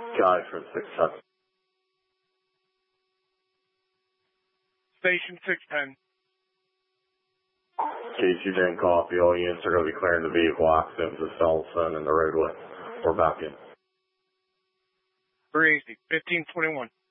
Guy for 610. Station 610. KC10 copy. All units are going to be clearing the vehicle accident to Selson and the roadway. We're back in. 380, 1521.